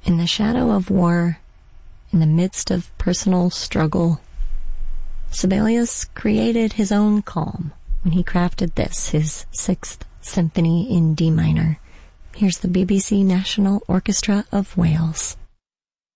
In the shadow of war, in the midst of personal struggle, Sibelius created his own calm when he crafted this, his Sixth Symphony in D minor. Here's the BBC National Orchestra of Wales.